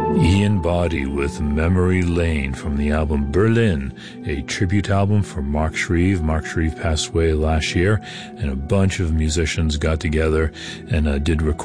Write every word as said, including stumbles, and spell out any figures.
Ian Boddy with Memory Lane from the album Berlin, a tribute album for Mark Shreve. Mark Shreve passed away last year, and a bunch of musicians got together and uh, did record